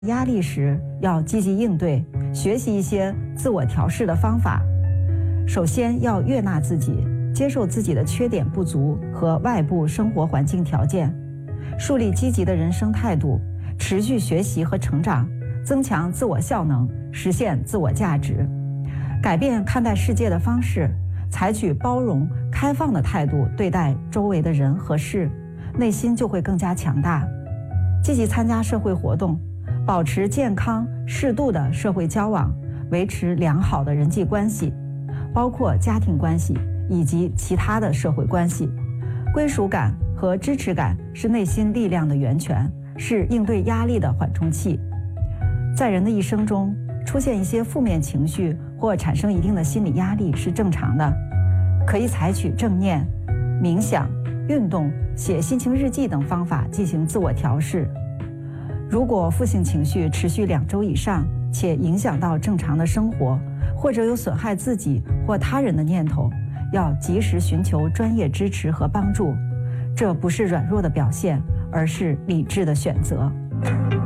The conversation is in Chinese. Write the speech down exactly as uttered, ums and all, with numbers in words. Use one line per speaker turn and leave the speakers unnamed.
压力时要积极应对，学习一些自我调试的方法。首先要悦纳自己，接受自己的缺点不足和外部生活环境条件，树立积极的人生态度，持续学习和成长，增强自我效能，实现自我价值，改变看待世界的方式，采取包容、开放的态度对待周围的人和事，内心就会更加强大。积极参加社会活动，保持健康适度的社会交往，维持良好的人际关系，包括家庭关系以及其他的社会关系。归属感和支持感是内心力量的源泉，是应对压力的缓冲器。在人的一生中，出现一些负面情绪或产生一定的心理压力是正常的，可以采取正念、冥想、运动、写心情日记等方法进行自我调试。如果负性情绪持续两周以上，且影响到正常的生活，或者有损害自己或他人的念头，要及时寻求专业支持和帮助。这不是软弱的表现，而是理智的选择。